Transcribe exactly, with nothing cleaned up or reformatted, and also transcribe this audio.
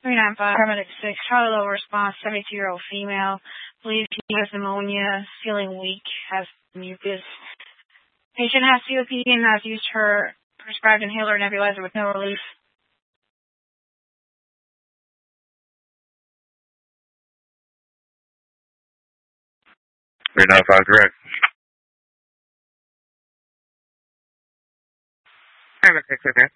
three nine five, paramedic six, Charlie Low response, seventy-two-year-old female, believes he has pneumonia, feeling weak, has mucus. Patient has C O P D and has used her prescribed inhaler nebulizer with no relief. three nine five, correct. Paramedic six, okay.